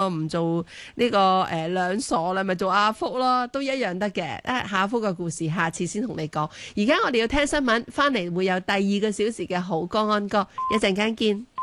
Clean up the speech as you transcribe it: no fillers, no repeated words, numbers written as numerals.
唔做呢個兩鎖啦，咪做阿福咯，都一樣得嘅。下福嘅故事下次先同你講。而家我哋要聽新聞，翻嚟會有第2個小時嘅好歌安歌，一陣間見。